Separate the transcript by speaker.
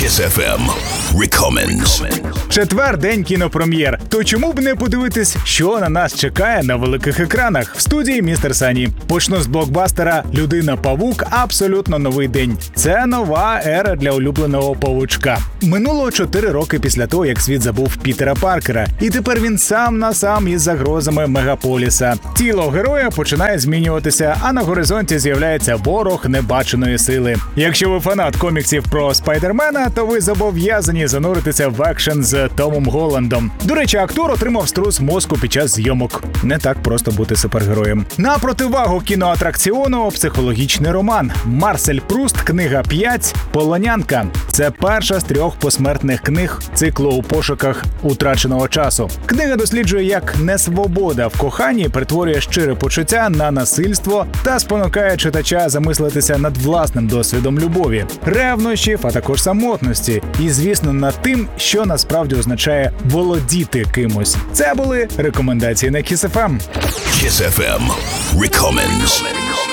Speaker 1: Kiss FM Recommends.
Speaker 2: Четвер, день кінопрем'єр. То чому б не подивитись, що на нас чекає на великих екранах? В студії містер Сані. Почну з блокбастера «Людина-павук. Абсолютно новий день». Це нова ера для улюбленого павучка. Минуло 4 роки після того, як світ забув Пітера Паркера. І тепер він сам на сам із загрозами мегаполіса. Тіло героя починає змінюватися, а на горизонті з'являється ворог небаченої сили. Якщо ви фанат коміксів про Спайдермена, то ви зобов'язані зануритися в екшен з Томом Голландом. До речі, актор отримав струс мозку під час зйомок. Не так просто бути супергероєм. На противагу кіноатракціону – психологічний роман. Марсель Пруст, книга 5 «Полонянка». Це перша з 3 посмертних книг циклу «У пошуках утраченого часу». Книга досліджує, як несвобода в коханні перетворює щире почуття на насильство та спонукає читача замислитися над власним досвідом любові, ревнощів, а також самотності. І, звісно, над тим, що насправді означає володіти кимось. Це були рекомендації на Kiss FM.
Speaker 1: Kiss FM Recommends.